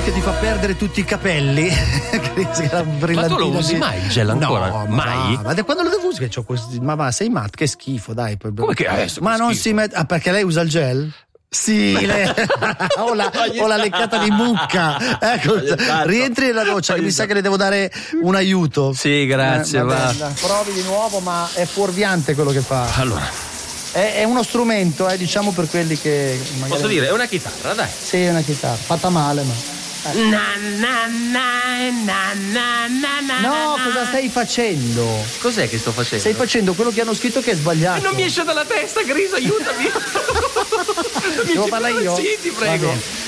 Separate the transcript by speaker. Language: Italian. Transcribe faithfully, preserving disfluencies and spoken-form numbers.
Speaker 1: che ti fa perdere tutti i capelli.
Speaker 2: Ma tu lo usi
Speaker 1: di...
Speaker 2: mai il gel ancora?
Speaker 1: No,
Speaker 2: mai?
Speaker 1: Ma, ma da quando lo devo usare? C'ho questi... Ma va, sei matto, che schifo, dai.
Speaker 2: Come che adesso?
Speaker 1: Ma
Speaker 2: che
Speaker 1: non
Speaker 2: schifo?
Speaker 1: si mette. Ah, perché lei usa il gel? Sì, lei... o, la, o la leccata di mucca. Ecco, rientri nella doccia che mi sa che le devo dare un aiuto.
Speaker 2: Sì, grazie,
Speaker 1: eh,
Speaker 2: va.
Speaker 1: Provi di nuovo, ma è fuorviante quello che fa.
Speaker 2: Allora,
Speaker 1: È, è uno strumento, eh, diciamo, per quelli che magari...
Speaker 2: posso dire, è una chitarra, dai.
Speaker 1: Sì, è una chitarra, fatta male, ma... Eh.
Speaker 2: Na, na, na, na, na, na,
Speaker 1: No,
Speaker 2: na,
Speaker 1: cosa stai facendo?
Speaker 2: Cos'è che sto facendo?
Speaker 1: Stai facendo quello che hanno scritto che è sbagliato.
Speaker 2: E non mi esce dalla testa, Gris, aiutami.
Speaker 1: Devo parlare io?
Speaker 2: Sì, ti prego.
Speaker 1: Va bene.